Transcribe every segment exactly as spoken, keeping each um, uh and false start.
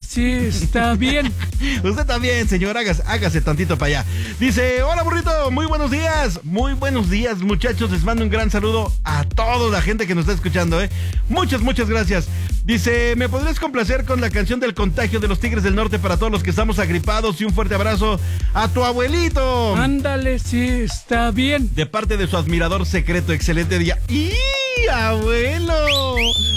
sí, está bien. Usted también, señor, hágase, hágase tantito para allá. Dice, hola burrito, muy buenos días. Muy buenos días, muchachos. Les mando un gran saludo a toda la gente que nos está escuchando, ¿eh? Muchas, muchas gracias. Dice, ¿me podrías complacer con la canción del contagio de los Tigres del Norte para todos los que estamos agripados? Y un fuerte abrazo a tu abuelito. Ándale, sí, está bien. De parte de su admirador secreto, excelente día. ¡Y, abuelo!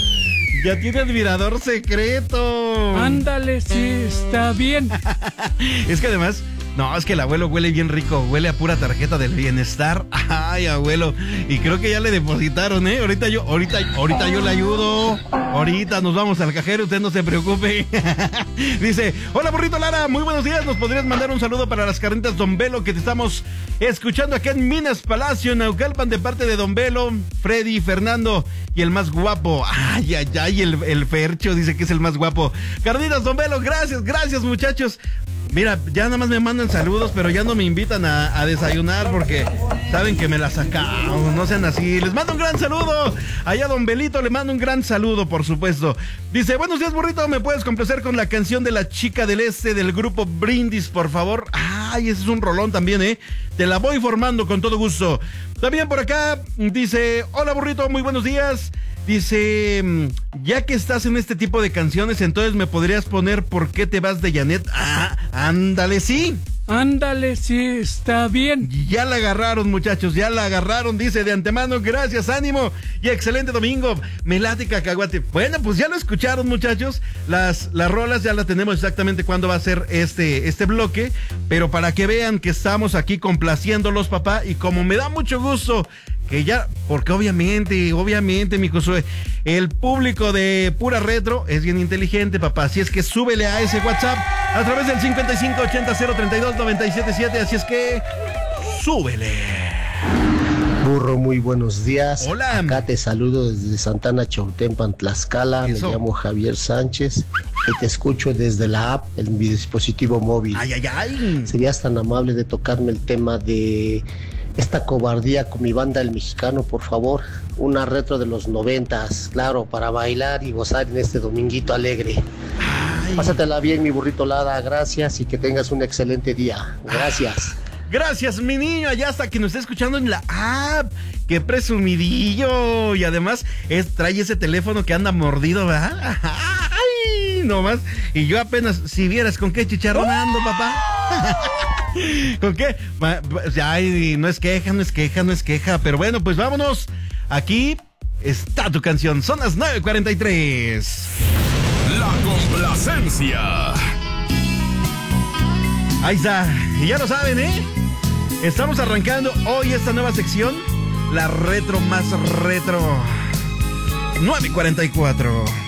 Ya tiene admirador secreto. Ándale, sí, está bien. Es que además, no, es que el abuelo huele bien rico, huele a pura tarjeta del bienestar. Ay, abuelo, y creo que ya le depositaron, ¿eh? Ahorita yo, ahorita, ahorita yo le ayudo. Ahorita nos vamos al cajero, usted no se preocupe. Dice, hola burrito Lara, muy buenos días. ¿Nos podrías mandar un saludo para las carnitas Don Velo que te estamos escuchando acá en Minas Palacio, Naucalpan, de parte de Don Velo, Freddy, Fernando y el más guapo? Ay, ay, ay, el, el Fercho dice que es el más guapo. Carnitas Don Velo, gracias, gracias muchachos. Mira, ya nada más me mandan saludos, pero ya no me invitan a, a desayunar porque saben que me la sacamos, no sean así. Les mando un gran saludo. Allá Don Belito le mando un gran saludo, por supuesto. Dice, buenos días, burrito, ¿me puedes complacer con la canción de La Chica del Este del grupo Brindis, por favor? Ay, ese es un rolón también, ¿eh? Te la voy formando con todo gusto. También por acá dice, hola, burrito, muy buenos días. Dice, ya que estás en este tipo de canciones, entonces me podrías poner ¿Por qué te vas de Janet? Ah, ándale, sí. Ándale, sí, está bien. Ya la agarraron, muchachos, ya la agarraron, dice de antemano, gracias, ánimo y excelente domingo. Me late cacahuate. Bueno, pues ya lo escucharon, muchachos. Las, las rolas ya las tenemos exactamente cuándo va a ser este, este bloque, pero para que vean que estamos aquí complaciéndolos, papá, y como me da mucho gusto que ya, porque obviamente, obviamente, mi Josué, el público de Pura Retro es bien inteligente, papá, así es que súbele a ese WhatsApp a través del cincuenta y cinco ochenta cero treinta y dos noventa y siete siete, así es que súbele. Burro, muy buenos días. Hola. Acá te saludo desde Santana Chautempan, Tlaxcala. Eso. Me llamo Javier Sánchez y te escucho desde la app en mi dispositivo móvil. Ay, ay, ay. ¿Serías tan amable de tocarme el tema de esta cobardía con mi banda El Mexicano, por favor? Una retro de los noventas, claro, para bailar y gozar en este dominguito alegre. Ay. Pásatela bien, mi burrito Lara, gracias y que tengas un excelente día. Gracias. Gracias, mi niño, allá hasta que nos esté escuchando en la app. Qué presumidillo. Y además es, trae ese teléfono que anda mordido, ¿verdad? Ay, nomás. Y yo apenas, si vieras con qué chicharrón ando, papá. ¿Con qué? Ay, no es queja, no es queja, no es queja. Pero bueno, pues vámonos. Aquí está tu canción. Son las nueve cuarenta y tres. La complacencia. Ahí está. Y ya lo saben, ¿eh? Estamos arrancando hoy esta nueva sección. La retro más retro. nueve cuarenta y cuatro.